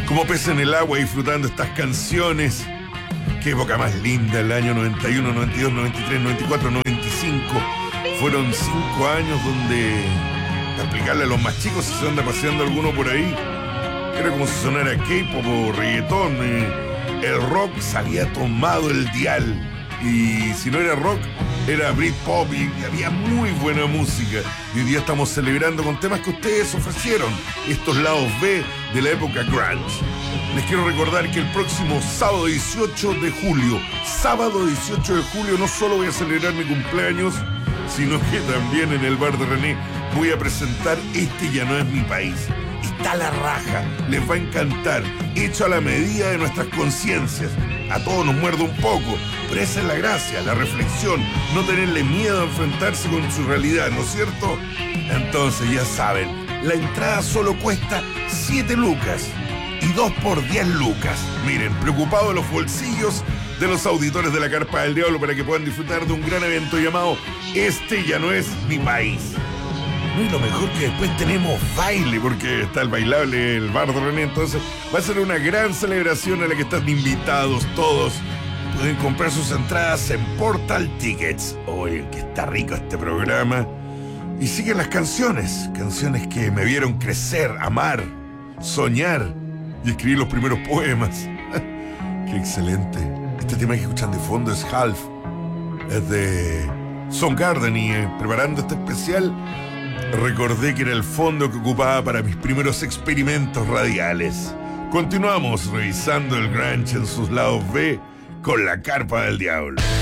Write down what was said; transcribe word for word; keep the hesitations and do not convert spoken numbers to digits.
como pez en el agua disfrutando estas canciones. Qué época más linda, el año noventa y uno, noventa y dos, noventa y tres, noventa y cuatro, noventa y cinco. Fueron cinco años donde, para explicarle a los más chicos, si se anda paseando alguno por ahí, era como si sonara K-pop o reggaetón. Eh, el rock salía tomado el dial. Y si no era rock, era Britpop y había muy buena música. Y hoy día estamos celebrando con temas que ustedes ofrecieron, estos lados B de la época grunge. Les quiero recordar que el próximo sábado dieciocho de julio, sábado dieciocho de julio, no solo voy a celebrar mi cumpleaños, sino que también en el bar de René voy a presentar Este Ya No Es Mi País. Está la raja, les va a encantar, hecho a la medida de nuestras conciencias. A todos nos muerde un poco, pero esa es la gracia, la reflexión, no tenerle miedo a enfrentarse con su realidad, ¿no es cierto? Entonces ya saben, la entrada solo cuesta siete lucas y dos por diez lucas. Miren, preocupados los bolsillos de los auditores de la Carpa del Diablo para que puedan disfrutar de un gran evento llamado Este Ya No Es Mi País. Y lo mejor que después tenemos baile, porque está el bailable, el bar de René, entonces va a ser una gran celebración a la que están invitados todos. Pueden comprar sus entradas en Portal Tickets. Oye, que está rico este programa. Y siguen las canciones, canciones que me vieron crecer, amar, soñar y escribir los primeros poemas. Qué excelente. Este tema que escuchan de fondo es Half, es de Soundgarden, y eh, preparando este especial recordé que era el fondo que ocupaba para mis primeros experimentos radiales. Continuamos revisando el grunge en sus lados B con la Carpa del Diablo.